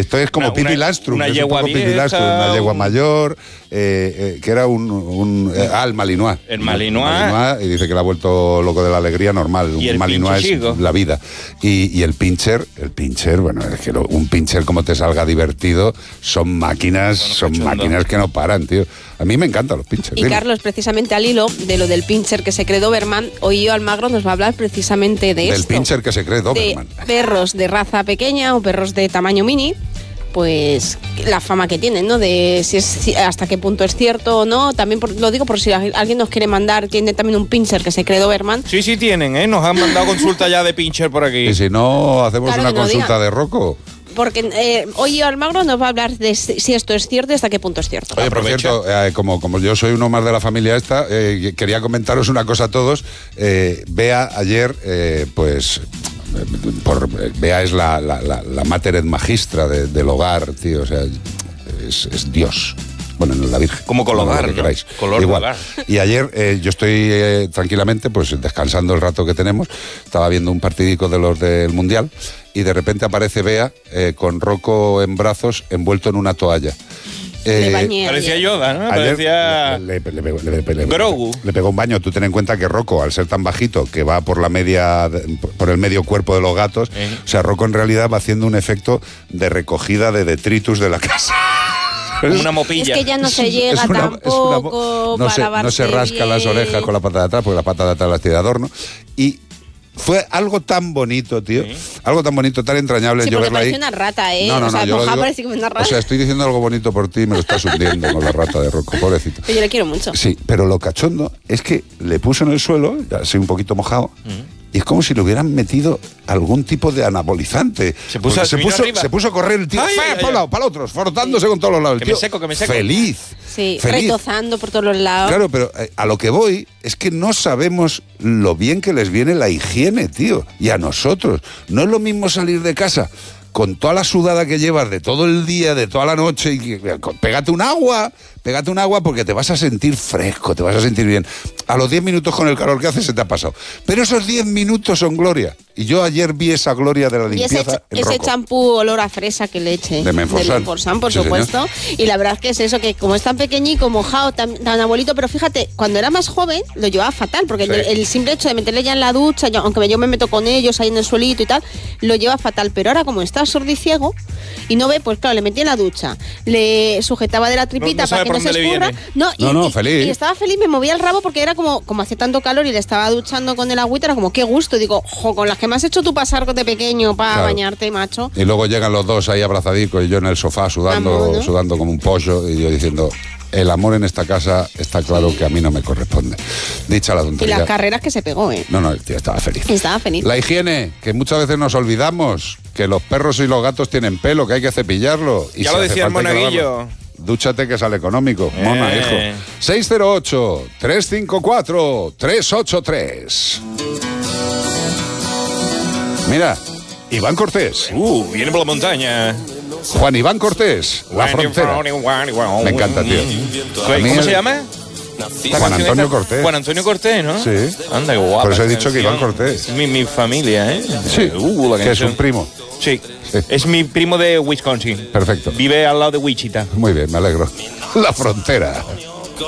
Esto es como Pipi Lastrum. Una yegua vieja, una yegua mayor, que era el Malinois. El Malinois. Y dice que le ha vuelto loco de la alegría normal. Y un Malinois es la vida. Y el pincher, bueno, es que un pincher como te salga divertido, son máquinas que no paran, tío. A mí me encantan los pinchers. Y Carlos, precisamente al hilo de lo del pincher que se cree Doberman, hoy Almagro nos va a hablar precisamente de esto. Del pincher que se cree Doberman. De perros de raza pequeña o perros de tamaño mini, pues la fama que tienen, ¿no? De si es, hasta qué punto es cierto o no. También lo digo por si alguien nos quiere mandar, tiene también un pincher que se cree Doberman. Sí tienen, ¿eh? Nos han mandado consulta ya de pincher por aquí. Y si no, hacemos una consulta de Rocco. Porque hoy Almagro nos va a hablar de si esto es cierto y hasta qué punto es cierto. Oye, por cierto, como yo soy uno más de la familia esta, quería comentaros una cosa a todos. Bea ayer, Bea es la mater et magistra del hogar, tío, o sea, es Dios. Bueno, en la Virgen. Como color, ¿no? Queráis. Color igual. hogar. Y ayer yo estoy tranquilamente, pues descansando el rato que tenemos, estaba viendo un partidico de los del Mundial y de repente aparece Bea con Rocco en brazos envuelto en una toalla. Parecía Yoda, ¿no? Parecía Grogu. Le pegó un baño. Tú ten en cuenta que Rocco, al ser tan bajito, que va por el medio cuerpo de los gatos, o sea, Rocco en realidad va haciendo un efecto de recogida de detritus de la casa. Como una mopilla. Es que ya no se llega tampoco para lavarse no se rasca bien. Las orejas con la pata de atrás, porque la pata de atrás las tiene de adorno. Y fue algo tan bonito, tío. Sí. Algo tan bonito, tan entrañable. Sí, yo porque verla ahí. Parece una rata, ¿eh? No, o sea, yo parece que es una rata. O sea, estoy diciendo algo bonito por ti y me lo estás hundiendo con la rata de Rocco, pobrecito. Pero yo le quiero mucho. Sí, pero lo cachondo es que le puso en el suelo, ya así un poquito mojado, y es como si le hubieran metido algún tipo de anabolizante. Se puso a correr el tío, para un lado, para el otro, frotándose con todos los lados. Que me seco. Feliz. Sí, retozando por todos los lados. Claro, pero a lo que voy es que no sabemos lo bien que les viene la higiene, tío. Y a nosotros. No es lo mismo salir de casa con toda la sudada que llevas de todo el día, de toda la noche, y pégate un agua porque te vas a sentir fresco, te vas a sentir bien. A los 10 minutos con el calor que hace se te ha pasado. Pero esos 10 minutos son gloria. Y yo ayer vi esa gloria de la limpieza. Y ese champú olor a fresa que le eché. De Menforsan, por supuesto. Señor. Y la verdad es que es eso, que como es tan pequeñico, mojado, tan abuelito, pero fíjate, cuando era más joven lo llevaba fatal, porque el simple hecho de meterle ya en la ducha, aunque yo me meto con ellos ahí en el suelito y tal, lo lleva fatal. Pero ahora como está sordiciego y no ve, pues claro, le metí en la ducha, le sujetaba de la tripita para que no se escurra. Feliz. Y estaba feliz, me movía el rabo porque era como hacía tanto calor y le estaba duchando con el agüita, era como qué gusto. Digo, con las que me has hecho tú pasar de pequeño para bañarte, macho. Y luego llegan los dos ahí abrazadicos y yo en el sofá sudando como un pollo, y yo diciendo, el amor en esta casa está claro que a mí no me corresponde. Dicha la tontería. Y las carreras que se pegó, ¿eh? No, el tío estaba feliz. Estaba feliz. La higiene, que muchas veces nos olvidamos, que los perros y los gatos tienen pelo, que hay que cepillarlo. Y ya lo decía el monaguillo. Dúchate que sale económico, mona, hijo. 608-354-383. Mira, Iván Cortés. Viene por la montaña. Juan Iván Cortés, La Frontera. Me encanta, tío. ¿Cómo se llama? Juan Antonio Cortés. Juan Antonio Cortés, ¿no? Sí. Anda, qué guapa. Por eso he dicho que Iván Cortés. Mi familia, ¿eh? Sí. Que es un primo. Sí. Es mi primo de Wisconsin. Perfecto. Vive al lado de Wichita. Muy bien, me alegro. La Frontera.